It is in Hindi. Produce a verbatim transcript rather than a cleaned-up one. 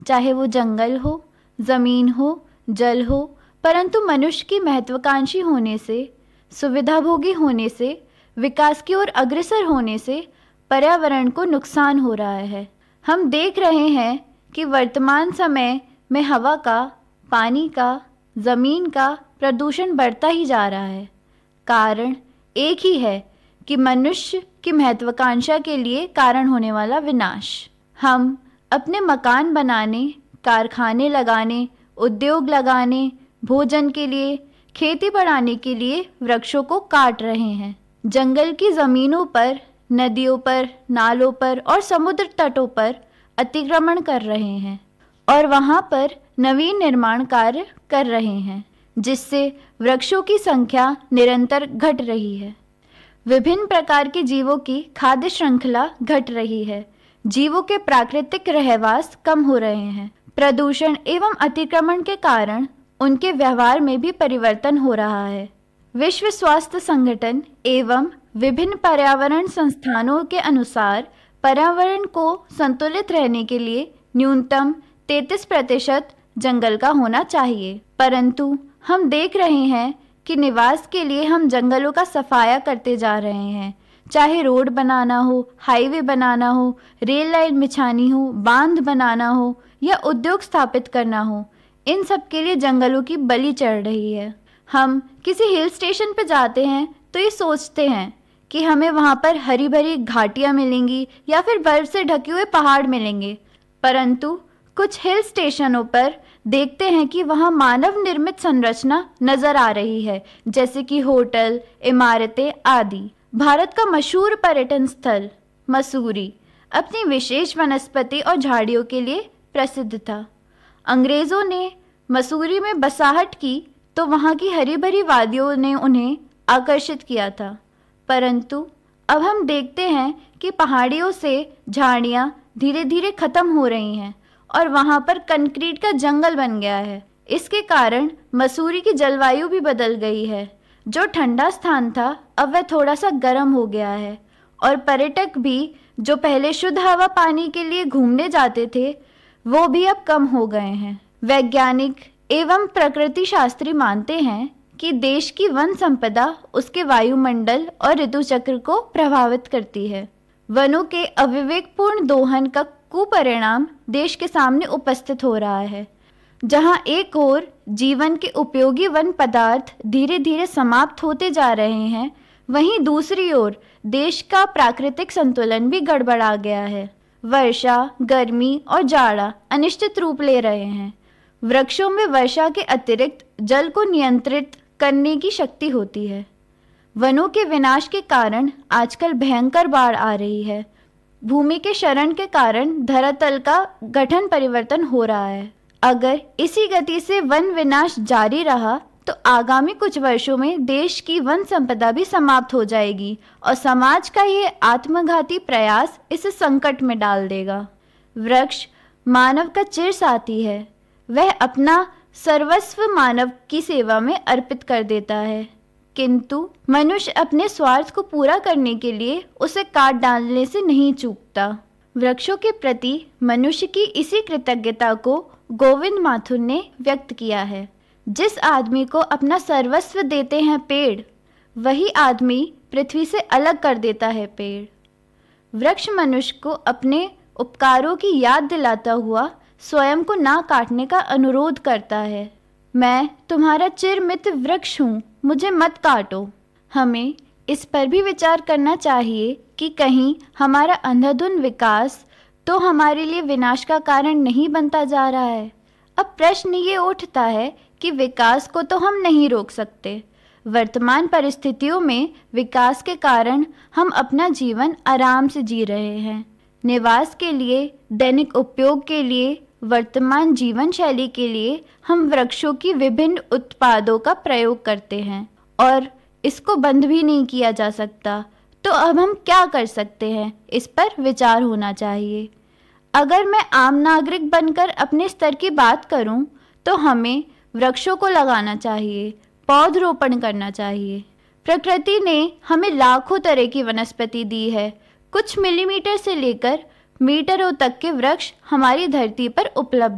चाहे वो जंगल हो, जमीन हो, जल हो, परंतु मनुष्य की महत्वाकांक्षी होने से, सुविधाभोगी होने से, विकास की ओर अग्रसर होने से पर्यावरण को नुकसान हो रहा है। हम देख रहे हैं कि वर्तमान समय में हवा का, पानी का, जमीन का प्रदूषण बढ़ता ही जा रहा है। कारण एक ही है कि मनुष्य की महत्वाकांक्षा के लिए कारण होने वाला विनाश। हम अपने मकान बनाने, कारखाने लगाने, उद्योग लगाने, भोजन के लिए, खेती बढ़ाने के लिए वृक्षों को काट रहे हैं। जंगल की जमीनों पर, नदियों पर, नालों पर और समुद्र तटों पर अतिक्रमण कर रहे हैं और वहां पर नवीन निर्माण कार्य कर रहे हैं, जिससे वृक्षों की संख्या निरंतर घट रही है। विभिन्न प्रकार के जीवों की खाद्य श्रृंखला घट रही है। जीवों के प्राकृतिक रहवास कम हो रहे हैं। प्रदूषण एवं अतिक्रमण के कारण उनके व्यवहार में भी परिवर्तन हो रहा है। विश्व स्वास्थ्य संगठन एवं विभिन्न पर्यावरण संस्थानों के अनुसार पर्यावरण को संतुलित रहने के लिए न्यूनतम तैंतीस प्रतिशत जंगल का होना चाहिए, परंतु हम देख रहे हैं कि निवास के लिए हम जंगलों का सफाया करते जा रहे हैं। चाहे रोड बनाना हो, हाईवे बनाना हो, रेल लाइन बिछानी हो, बांध बनाना हो या उद्योग स्थापित करना हो, इन सब के लिए जंगलों की बलि चढ़ रही है। हम किसी हिल स्टेशन पर जाते हैं तो ये सोचते हैं कि हमें वहाँ पर हरी भरी घाटियाँ मिलेंगी या फिर बर्फ से ढके हुए पहाड़ मिलेंगे, परंतु कुछ हिल स्टेशनों पर देखते हैं कि वहाँ मानव निर्मित संरचना नजर आ रही है, जैसे कि होटल, इमारतें आदि। भारत का मशहूर पर्यटन स्थल मसूरी अपनी विशेष वनस्पति और झाड़ियों के लिए प्रसिद्ध था। अंग्रेजों ने मसूरी में बसाहट की तो वहाँ की हरी भरी वादियों ने उन्हें आकर्षित किया था, परंतु अब हम देखते हैं कि पहाड़ियों से झाड़ियाँ धीरे धीरे खत्म हो रही हैं और वहाँ पर कंक्रीट का जंगल बन गया है। इसके कारण मसूरी की जलवायु भी बदल गई है। जो ठंडा स्थान था अब वह थोड़ा सा गर्म हो गया है और पर्यटक भी जो पहले शुद्ध हवा पानी के लिए घूमने जाते थे वो भी अब कम हो गए हैं। वैज्ञानिक एवं प्रकृति शास्त्री मानते हैं कि देश की वन संपदा उसके वायुमंडल और ऋतु चक्र को प्रभावित करती है। वनों के अविवेकपूर्ण दोहन का कुपरिणाम देश के सामने उपस्थित हो रहा है। जहां एक ओर जीवन के उपयोगी वन पदार्थ धीरे धीरे समाप्त होते जा रहे हैं, वहीं दूसरी ओर देश का प्राकृतिक संतुलन भी गड़बड़ा गया है। वर्षा, गर्मी और जाड़ा अनिश्चित रूप ले रहे हैं। वृक्षों में वर्षा के अतिरिक्त जल को नियंत्रित करने की शक्ति होती है। वनों के विनाश के कारण आजकल भयंकर बाढ़ आ रही है। भूमि के क्षरण के कारण धरातल का गठन परिवर्तन हो रहा है। अगर इसी गति से वन विनाश जारी रहा तो आगामी कुछ वर्षों में देश की वन संपदा भी समाप्त हो जाएगी और समाज का ये आत्मघाती प्रयास इसे संकट में डाल देगा। वृक्ष मानव का चिर साथी है। वह अपना सर्वस्व मानव की सेवा में अर्पित कर देता है, किंतु मनुष्य अपने स्वार्थ को पूरा करने के लिए उसे काट डालने से नहीं चूकता। वृक्षों के प्रति मनुष्य की इसी कृतज्ञता को गोविंद माथुर ने व्यक्त किया है। जिस आदमी को अपना सर्वस्व देते हैं पेड़, वही आदमी पृथ्वी से अलग कर देता है पेड़। वृक्ष मनुष्य को अपने उपकारों की याद दिलाता हुआ स्वयं को ना काटने का अनुरोध करता है। मैं तुम्हारा चिर मित्र वृक्ष हूँ, मुझे मत काटो। हमें इस पर भी विचार करना चाहिए कि कहीं हमारा अंधाधुंध विकास तो हमारे लिए विनाश का कारण नहीं बनता जा रहा है। अब प्रश्न ये उठता है कि विकास को तो हम नहीं रोक सकते। वर्तमान परिस्थितियों में विकास के कारण हम अपना जीवन आराम से जी रहे हैं। निवास के लिए, दैनिक उपयोग के लिए, वर्तमान जीवन शैली के लिए हम वृक्षों की विभिन्न उत्पादों का प्रयोग करते हैं और इसको बंद भी नहीं किया जा सकता। तो अब हम क्या कर सकते हैं, इस पर विचार होना चाहिए। अगर मैं आम नागरिक बनकर अपने स्तर की बात करूं, तो हमें वृक्षों को लगाना चाहिए, पौधरोपण करना चाहिए। प्रकृति ने हमें लाखों तरह की वनस्पति दी है। कुछ मिलीमीटर से लेकर मीटरों तक के वृक्ष हमारी धरती पर उपलब्ध